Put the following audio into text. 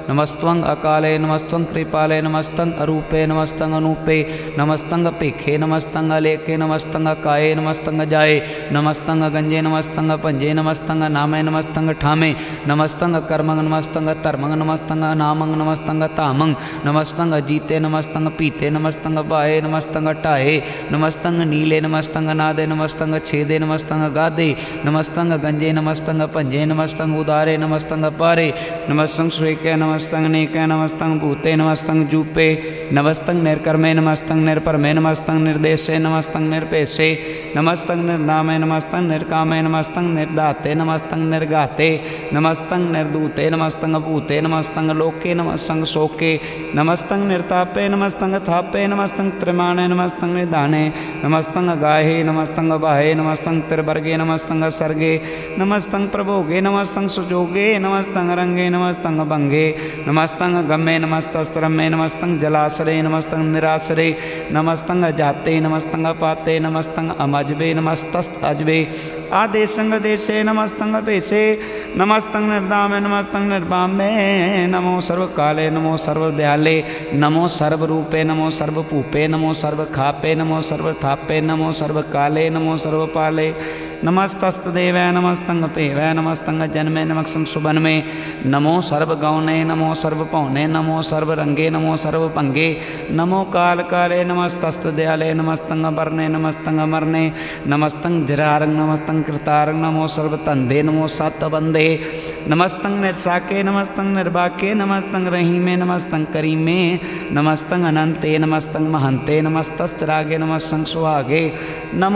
नमस्त्वं अकाले नमस्त्वं कृपाले नमस्तं अरूपे नमस्तं अनूपे नमस्तं अपेखे नमस्तं अलेखे नमस्तं अकाये नमस्तं अजाए नमस्तं अगंजे नमस्तं पंजे नमस्तं नामे नमस्तं ठामे नमस्तं कर्मंग नमस्तं धर्मंग नमस्तं नामंग नमस्तं तामंग नमस्तं जीते नमस्तं पीते नमस्तं बाहे नमस्तं टाहे नमस्तं नीले नमस्तं नादे नमस्तं छेदे नमस्तं गादे नमस्तं गंजे नमस्तं पंजे नमस्तं उदारे नमस्तं पारे नमस्तं स्वेके नमस्तं नेके नमस्तं भूते नमस्तं जूपे नमस्तं निर्कर्मे नमस्तं निर्परमे नमस्तं निर्देशे नमस्तं निर्पेशे नमस्तं निर्नामे नमस्तं निर्कामे नमस्तं निर्दाते नमस्तं निर्गाते नमस्तं निर्दूते नमस्तं भूते नमस्तं लोके नमस्तं शोके नमस्तं निर्तापे नमस्तं थापे नमस्तं त्रिमाणे नमस्तं निधाने नमस्तं गाहे नमस्तं बाहे नमस्तं त्रिवर्गे नमस्तं सर्गे नमस्तं प्रभोगे नमस्तं सुजोगे नमस्तं रंगे नमस्तं भंगे नमस्तं गम्मे नमस्तस्त्रमे नमस्तं जलाश्रय नमस्तं निराश्रय नमस्तं जाते नमस्तं पाते नमस्तं अमजबे नमस्तस्त अजबे आदेशंग देशे नमस्तं पेशे नमस्तं निर्दामे नमस्तं निर्वामे नमो सर्वकाले नमो सर्वदयाले नमो सर्वरूपे नमो सर्वपूपे नमो सर्वखापे नमो सर्वथापे नमो सर्वकाले नमो सर्वपाले नमस्तस्तदेवै नमस्तं पेवै नमस्तं जन्मे नमस्तं सुबन्मे नमो सर्वगौणे नमो सर्वपौने नमो सर्वरंगे नमो सर्वभंगे नमो कालकाले नमस्तस्तदयाले नमस्तं वर्णे नमस्तं अमरणे नमस्तं जरारंग नमस्तं कृतारंग नमो सर्वतंदे नमो सतबंदे नमस्तं निर्साके नमस्तं निर्वाके नमस्तं रहीमे नमस्तं करीमे नमस्तं अनंते नमस्तं महंते नमस्तस्तरागे नमस्तं सुहागे नमो